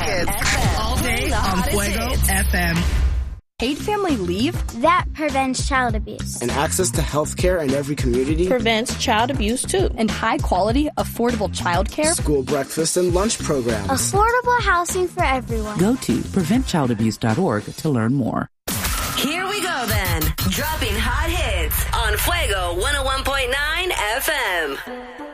FM. All day on Fuego FM. Paid family leave? That prevents child abuse. And access to health care in every community prevents child abuse, too. And high-quality, affordable child care? School breakfast and lunch programs. Affordable housing for everyone. Go to preventchildaBuse.org to learn more. Here we go then. Dropping hot hits on Fuego 101.9 FM.